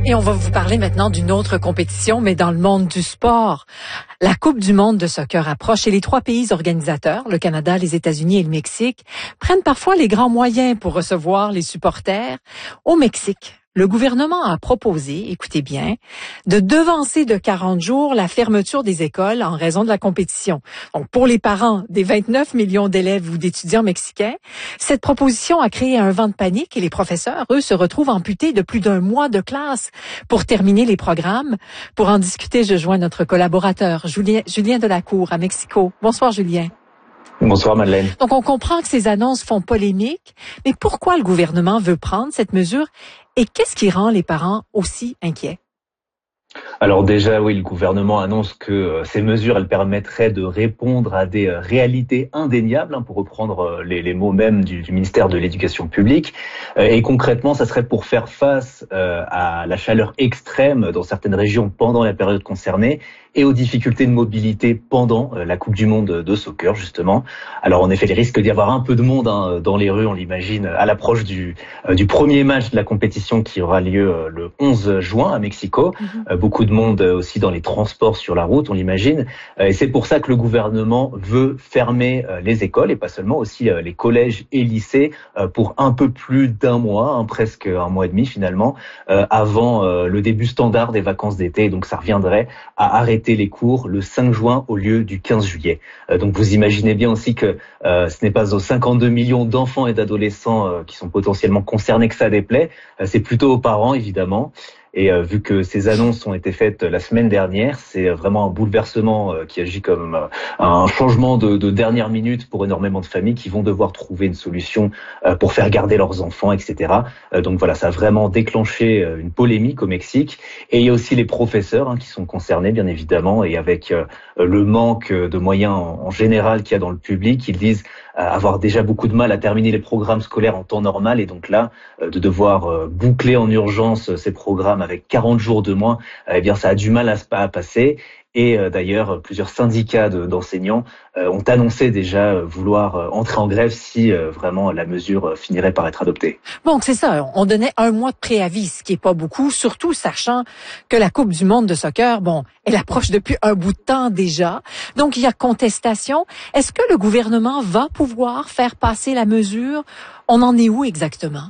Et on va vous parler maintenant d'une autre compétition, mais dans le monde du sport. La Coupe du monde de soccer approche et les 3 pays organisateurs, le Canada, les États-Unis et le Mexique, prennent parfois les grands moyens pour recevoir les supporters. Au Mexique, le gouvernement a proposé, écoutez bien, de devancer de 40 jours la fermeture des écoles en raison de la compétition. Donc, pour les parents des 29 millions d'élèves ou d'étudiants mexicains, cette proposition a créé un vent de panique et les professeurs, eux, se retrouvent amputés de plus d'un mois de classe pour terminer les programmes. Pour en discuter, je joins notre collaborateur, Julien Delacour, à Mexico. Bonsoir, Julien. Bonsoir Madeleine. Donc, on comprend que ces annonces font polémique, mais pourquoi le gouvernement veut prendre cette mesure et qu'est-ce qui rend les parents aussi inquiets? Alors déjà, oui, le gouvernement annonce que ces mesures, elles permettraient de répondre à des réalités indéniables, pour reprendre les mots même du ministère de l'Éducation publique. Et concrètement, ça serait pour faire face à la chaleur extrême dans certaines régions pendant la période concernée et aux difficultés de mobilité pendant la Coupe du monde de soccer, justement. Alors en effet, il risque d'y avoir un peu de monde dans les rues, on l'imagine, à l'approche du premier match de la compétition qui aura lieu le 11 juin à Mexico. Beaucoup de monde aussi dans les transports sur la route, on l'imagine. Et c'est pour ça que le gouvernement veut fermer les écoles et pas seulement, aussi les collèges et lycées pour un peu plus d'un mois, presque un mois et demi finalement, avant le début standard des vacances d'été. Donc ça reviendrait à arrêter les cours le 5 juin au lieu du 15 juillet. Donc vous imaginez bien aussi que ce n'est pas aux 52 millions d'enfants et d'adolescents qui sont potentiellement concernés que ça déplaît, c'est plutôt aux parents évidemment. Et vu que ces annonces ont été faites la semaine dernière, c'est vraiment un bouleversement qui agit comme un changement de dernière minute pour énormément de familles qui vont devoir trouver une solution pour faire garder leurs enfants, etc. Donc voilà, ça a vraiment déclenché une polémique au Mexique. Et il y a aussi les professeurs qui sont concernés, bien évidemment, et avec le manque de moyens en général qu'il y a dans le public, ils disent avoir déjà beaucoup de mal à terminer les programmes scolaires en temps normal. Et donc là, de devoir boucler en urgence ces programmes avec 40 jours de moins, eh bien ça a du mal à passer. Et d'ailleurs, plusieurs syndicats d'enseignants ont annoncé déjà vouloir entrer en grève si vraiment la mesure finirait par être adoptée. Bon, c'est ça. On donnait un mois de préavis, ce qui est pas beaucoup, surtout sachant que la Coupe du monde de soccer, elle approche depuis un bout de temps déjà. Donc, il y a contestation. Est-ce que le gouvernement va pouvoir faire passer la mesure? On en est où exactement?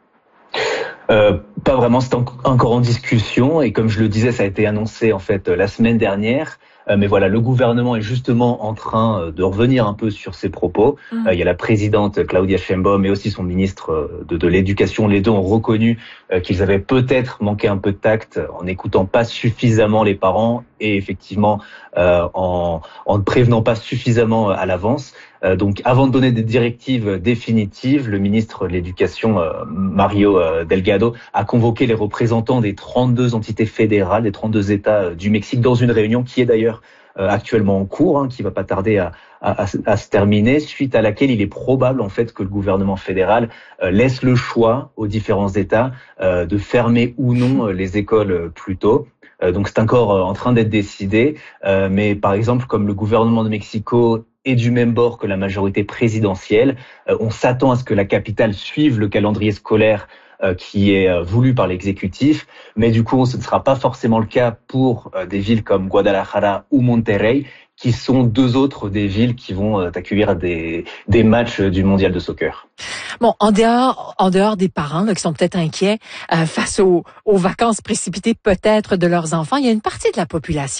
Pas vraiment, c'est encore en discussion et comme je le disais, ça a été annoncé en fait la semaine dernière. Mais voilà, le gouvernement est justement en train de revenir un peu sur ses propos. Il y a la présidente Claudia Sheinbaum et aussi son ministre de l'Éducation. Les deux ont reconnu qu'ils avaient peut-être manqué un peu de tact en n'écoutant pas suffisamment les parents et effectivement en ne prévenant pas suffisamment à l'avance. Donc avant de donner des directives définitives, le ministre de l'Éducation, Mario Delgado, a convoqué les représentants des 32 entités fédérales, des 32 États du Mexique dans une réunion qui est d'ailleurs actuellement en cours, qui va pas tarder à se terminer, suite à laquelle il est probable en fait que le gouvernement fédéral laisse le choix aux différents États de fermer ou non les écoles plus tôt. Donc c'est encore en train d'être décidé, mais par exemple comme le gouvernement de Mexico est du même bord que la majorité présidentielle, on s'attend à ce que la capitale suive le calendrier scolaire qui est voulu par l'exécutif, mais du coup ce ne sera pas forcément le cas pour des villes comme Guadalajara ou Monterrey, qui sont deux autres des villes qui vont accueillir des matchs du mondial de soccer. Bon, en dehors des parents qui sont peut-être inquiets face aux vacances précipitées peut-être de leurs enfants, il y a une partie de la population